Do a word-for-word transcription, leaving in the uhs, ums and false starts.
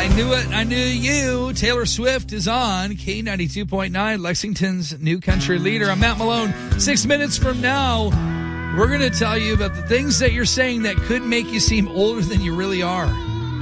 I knew it. I knew you. Taylor Swift is on K ninety-two point nine, Lexington's new country leader. I'm Matt Malone. Six minutes from now, we're going to tell you about the things that you're saying that could make you seem older than you really are.